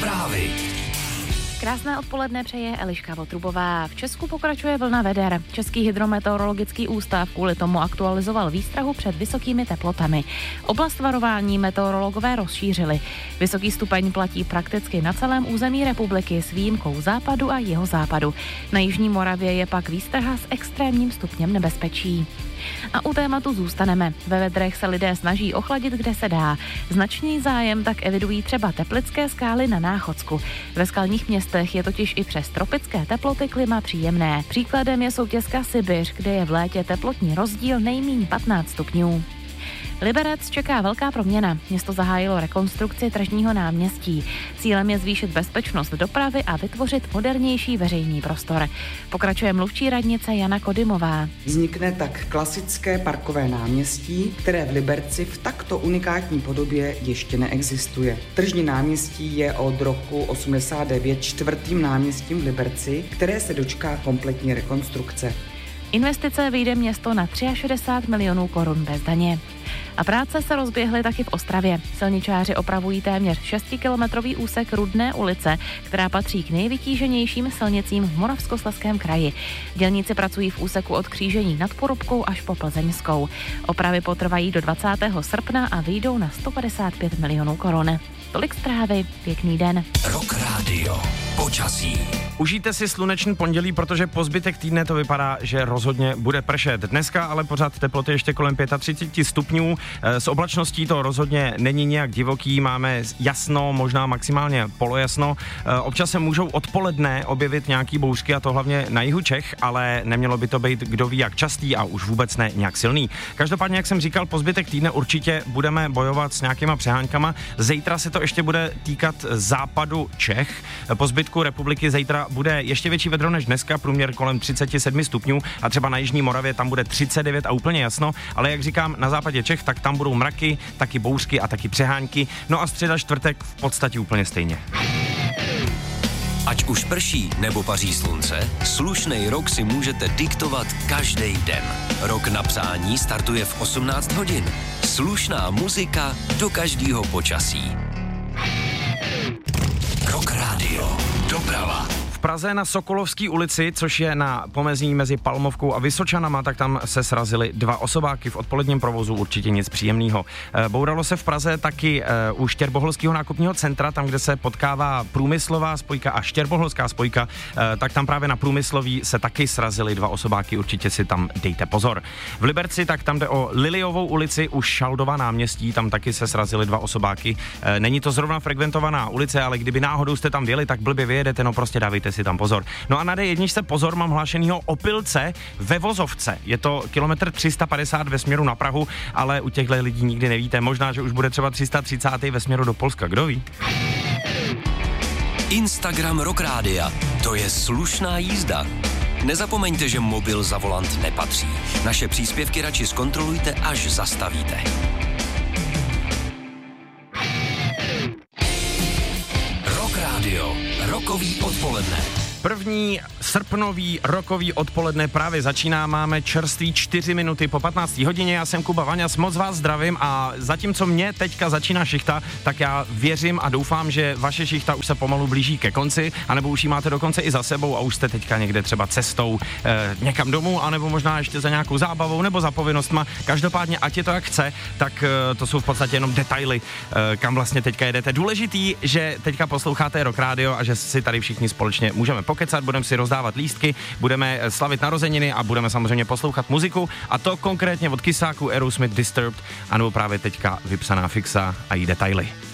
Zprávy. Krásné odpoledne přeje Eliška Votrubová. V Česku pokračuje vlna veder. Český hydrometeorologický ústav kvůli tomu aktualizoval výstrahu před vysokými teplotami. Oblast varování meteorologové rozšířili. Vysoký stupeň platí prakticky na celém území republiky s výjimkou západu a jihozápadu. Na jižní Moravě je pak výstraha s extrémním stupněm nebezpečí. A u tématu zůstaneme. Ve vedrech se lidé snaží ochladit, kde se dá. Značný zájem tak evidují třeba Teplické skály na Náchodsku. Ve skalních městech je totiž i přes tropické teploty klima příjemné. Příkladem je soutězka Sibiř, kde je v létě teplotní rozdíl nejméně 15 stupňů. Liberec čeká velká proměna. Město zahájilo rekonstrukci tržního náměstí. Cílem je zvýšit bezpečnost dopravy a vytvořit modernější veřejný prostor. Pokračuje mluvčí radnice Jana Kodymová. Vznikne tak klasické parkové náměstí, které v Liberci v takto unikátní podobě ještě neexistuje. Tržní náměstí je od roku 89 čtvrtým náměstím v Liberci, které se dočká kompletní rekonstrukce. Investice vyjde město na 63 milionů korun bez daně. A práce se rozběhly taky v Ostravě. Silničáři opravují téměř 6kilometrový úsek Rudné ulice, která patří k nejvytíženějším silnicím v Moravskoslezském kraji. Dělníci pracují v úseku od křížení nad Porubkou až po Plzeňskou. Opravy potrvají do 20. srpna a vyjdou na 155 milionů korun. Tolik zprávy, pěkný den. Rock Radio. Počasí. Užijte si sluneční pondělí, protože po zbytek týdne to vypadá, že rozhodně bude pršet. Dneska ale pořád teploty ještě kolem 35 stupňů. S oblačností to rozhodně není nějak divoký, máme jasno, možná maximálně polojasno. Občas se můžou odpoledne objevit nějaký bouřky, a to hlavně na jihu Čech, ale nemělo by to být kdo ví jak častý a už vůbec ne nějak silný. Každopádně, jak jsem říkal, po zbytek týdne určitě budeme bojovat s nějakýma přeháňkama. Zítra se to ještě bude týkat západu Čech. Po zbytku republiky zítra bude ještě větší vedro než dneska, průměr kolem 37 stupňů a třeba na jižní Moravě tam bude 39 a úplně jasno, ale jak říkám, na západě Čech, tak tam budou mraky, taky bouřky a taky přehánky, no a středa, čtvrtek v podstatě úplně stejně. Ať už prší nebo paří slunce, slušnej rok si můžete diktovat každý den. Rok na přání startuje v 18 hodin. Slušná muzika do každého počasí. Rock Radio. Doprava. V Praze na Sokolovské ulici, což je na pomezí mezi Palmovkou a Vysočanama, tak tam se srazily dva osobáky v odpoledním provozu, určitě nic příjemného. Bouralo se v Praze taky u Štěrboholského nákupního centra, tam, kde se potkává průmyslová spojka a štěrboholská spojka, tak tam právě na Průmyslový se taky srazily dva osobáky, určitě si tam dejte pozor. V Liberci, tak tam jde o Liliovou ulici u Šaldova náměstí, tam taky se srazily dva osobáky. Není to zrovna frekventovaná ulice, ale kdyby náhodou jste tam vjeli, tak blbě vyjedete, no prostě dávejte si tam pozor. No a na D1 pozor, mám hlášenýho opilce ve vozovce. Je to kilometr 350 ve směru na Prahu, ale u těchto lidí nikdy nevíte. Možná, že už bude třeba 330 ve směru do Polska, kdo ví? Instagram Rock Rádia. To je slušná jízda. Nezapomeňte, že mobil za volant nepatří. Naše příspěvky radši zkontrolujte, až zastavíte. Rock Radio. Rokový odpoledne. První srpnový rokový odpoledne právě začíná, máme čerstvý 4 minuty po 15 hodině, já jsem Kuba Vaňas, moc vás zdravím a zatímco mě teďka začíná šichta, tak já věřím a doufám, že vaše šichta už se pomalu blíží ke konci, anebo už ji máte dokonce i za sebou a už jste teďka někde třeba cestou někam domů, anebo možná ještě za nějakou zábavou nebo za povinnostma. Každopádně, ať je to jak chce, tak to jsou v podstatě jenom detaily, kam vlastně teďka jedete. Důležitý, že teďka posloucháte Rock Radio a že si tady všichni společně můžeme pokecat, budeme si rozdávat lístky, budeme slavit narozeniny a budeme samozřejmě poslouchat muziku a to konkrétně od Kysáku, Aerosmith, Disturbed, anebo právě teďka vypsaná Fixa a jí detaily.